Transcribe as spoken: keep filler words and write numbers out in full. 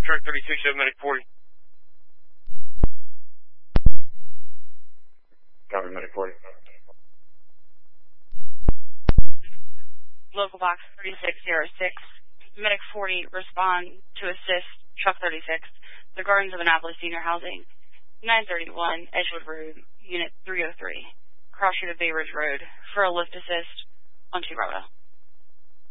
truck thirty-six, seven medic forty. Copy, medic forty. Local box thirty-six oh six, medic forty, respond to assist truck thirty-six, the Gardens of Annapolis Senior Housing, nine thirty-one Edgewood Road, Unit three oh three, crossing the Bay Ridge Road, for a lift assist on two Bravo.